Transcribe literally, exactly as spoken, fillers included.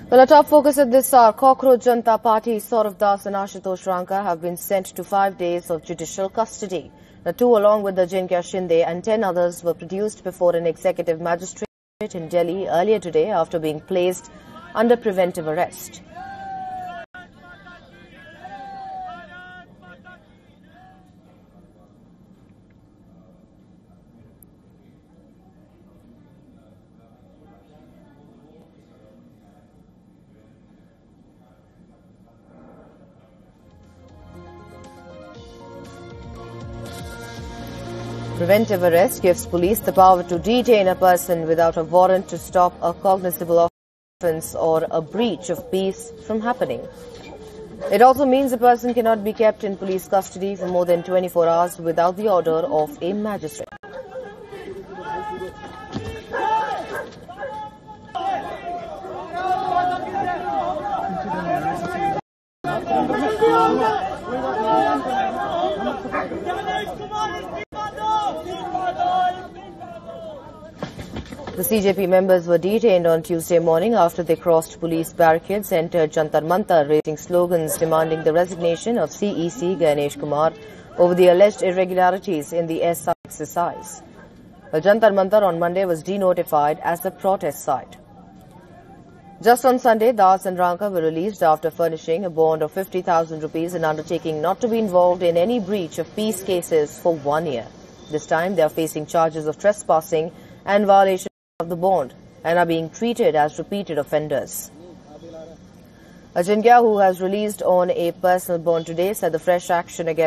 Well, a top focus at this hour, Cockroach Janata Party, Saurav Das and Ashutosh Ranka have been sent to five days of judicial custody. The two, along with the Jinkya Shinde and ten others, were produced before an executive magistrate in Delhi earlier today after being placed under preventive arrest. Preventive arrest gives police the power to detain a person without a warrant to stop a cognizable offence or a breach of peace from happening. It also means a person cannot be kept in police custody for more than twenty-four hours without the order of a magistrate. The C J P members were detained on Tuesday morning after they crossed police barricades, entered Jantar Mantar, raising slogans demanding the resignation of C E C Ganesh Kumar over the alleged irregularities in the S I exercise. Well, Jantar Mantar on Monday was denotified as the protest site. Just on Sunday, Das and Ranka were released after furnishing a bond of fifty thousand rupees and undertaking not to be involved in any breach of peace cases for one year. This time, they are facing charges of trespassing and violation of the bond and are being treated as repeated offenders. Ajinkya, who has released on a personal bond today, said the fresh action against